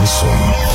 Шансон.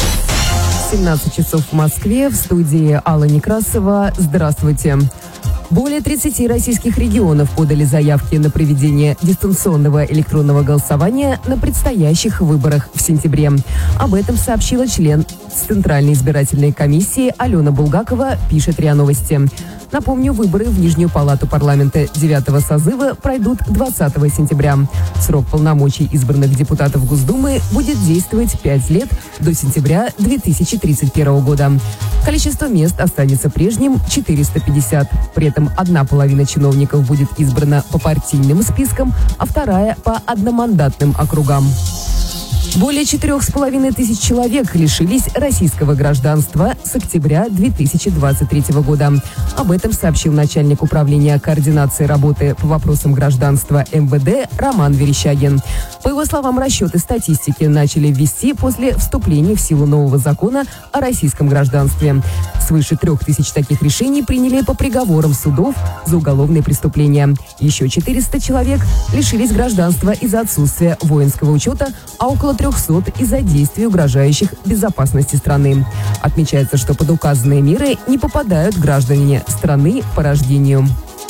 17 часов в Москве. В студии Алла Некрасова. Здравствуйте. Более 30 российских регионов подали заявки на проведение дистанционного электронного голосования на предстоящих выборах в сентябре. Об этом сообщила член Центральной избирательной комиссии Алена Булгакова, пишет РИА Новости. Напомню, выборы в Нижнюю палату парламента 9-го созыва пройдут 20 сентября. Срок полномочий избранных депутатов Госдумы будет действовать 5 лет до сентября 2031 года. Количество мест останется прежним – 450. При этом одна половина чиновников будет избрана по партийным спискам, а вторая – по одномандатным округам. Более 4,5 тысяч человек лишились российского гражданства с октября 2023 года. Об этом сообщил начальник управления координации работы по вопросам гражданства МВД Роман Верещагин. По его словам, расчеты статистики начали ввести после вступления в силу нового закона о российском гражданстве. Свыше 3000 таких решений приняли по приговорам судов за уголовные преступления. Еще 400 человек лишились гражданства из-за отсутствия воинского учета, а около 300 из-за действий, угрожающих безопасности страны. Отмечается, что под указанные меры не попадают граждане страны по рождению.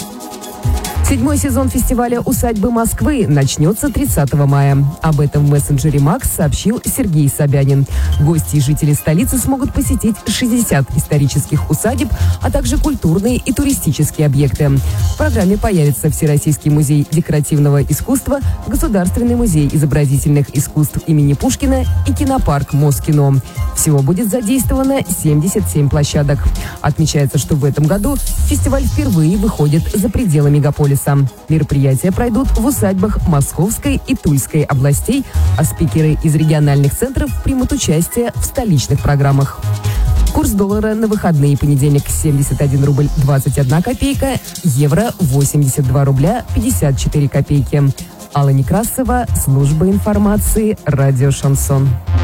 7-й сезон фестиваля «Усадьбы Москвы» начнется 30 мая. Об этом в мессенджере Макс сообщил Сергей Собянин. Гости и жители столицы смогут посетить 60 исторических усадеб, а также культурные и туристические объекты. В программе появится Всероссийский музей декоративного искусства, Государственный музей изобразительных искусств имени Пушкина и кинопарк Москино. Всего будет задействовано 77 площадок. Отмечается, что в этом году фестиваль впервые выходит за пределы мегаполиса. Мероприятия пройдут в усадьбах Московской и Тульской областей, а спикеры из региональных центров примут участие в столичных программах. Курс доллара на выходные: понедельник 71 рубль 21 копейка, евро 82 рубля 54 копейки. Алла Некрасова, служба информации, радио «Шансон».